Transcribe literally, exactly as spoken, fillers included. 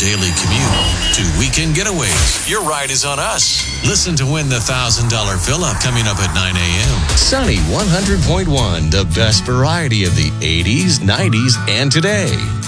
daily commute to weekend getaways. Your ride is on us. Listen to win the one thousand dollars fill-up coming up at nine a.m. Sunny one hundred point one, the best variety of the eighties, nineties, and today.